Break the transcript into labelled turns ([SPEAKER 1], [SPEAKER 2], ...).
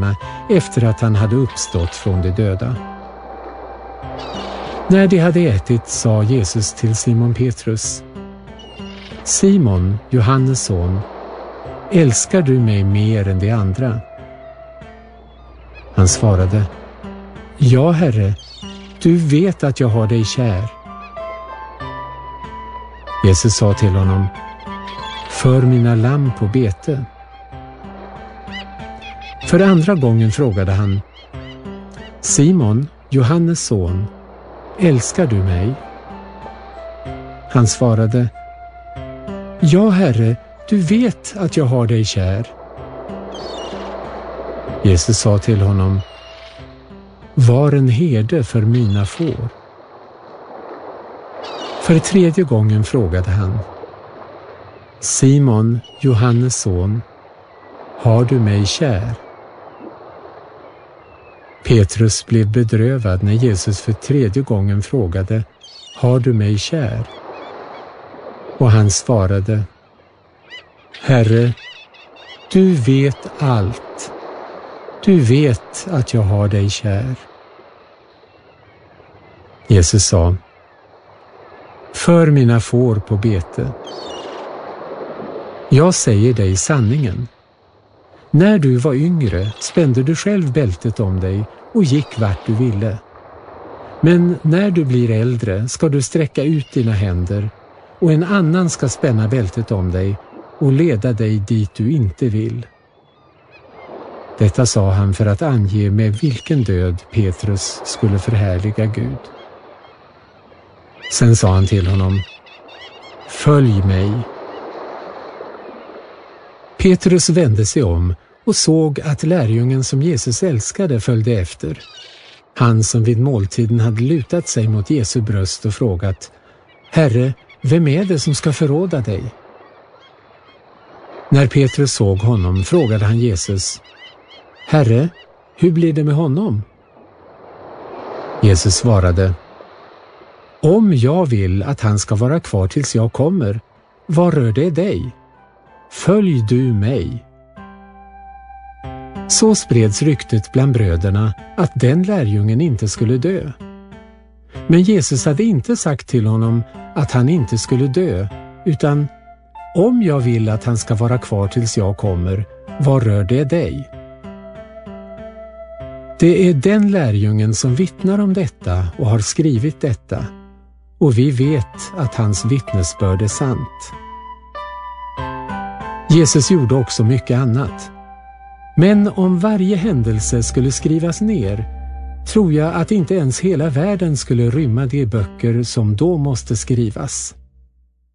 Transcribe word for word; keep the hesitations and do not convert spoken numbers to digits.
[SPEAKER 1] dagarna efter att han hade uppstått från de döda. När de hade ätit sa Jesus till Simon Petrus: Simon, Johannes son, älskar du mig mer än de andra? Han svarade: Ja, Herre, du vet att jag har dig kär. Jesus sa till honom: För mina lamm på bete. För andra gången frågade han: Simon, Johannes son, älskar du mig? Han svarade: Ja, Herre, du vet att jag har dig kär. Jesus sa till honom: Var en herde för mina får. För tredje gången frågade han: Simon, Johannes son, har du mig kär? Petrus blev bedrövad när Jesus för tredje gången frågade: Har du mig kär? Och han svarade: Herre, du vet allt. Du vet att jag har dig kär. Jesus sa: För mina får på bete. Jag säger dig sanningen. När du var yngre spände du själv bältet om dig och gick vart du ville. Men när du blir äldre ska du sträcka ut dina händer och en annan ska spänna bältet om dig och leda dig dit du inte vill. Detta sa han för att ange med vilken död Petrus skulle förhärliga Gud. Sen sa han till honom: Följ mig. Petrus vände sig om och såg att lärjungen som Jesus älskade följde efter. Han som vid måltiden hade lutat sig mot Jesu bröst och frågat: Herre, vem är det som ska förråda dig? När Petrus såg honom frågade han Jesus: Herre, hur blir det med honom? Jesus svarade: Om jag vill att han ska vara kvar tills jag kommer, vad rör det dig? Följ du mig. Så spreds ryktet bland bröderna att den lärjungen inte skulle dö. Men Jesus hade inte sagt till honom att han inte skulle dö, utan: Om jag vill att han ska vara kvar tills jag kommer, vad rör det dig? Det är den lärjungen som vittnar om detta och har skrivit detta, och vi vet att hans vittnesbörd är sant. Jesus gjorde också mycket annat. Men om varje händelse skulle skrivas ner, tror jag att inte ens hela världen skulle rymma de böcker som då måste skrivas.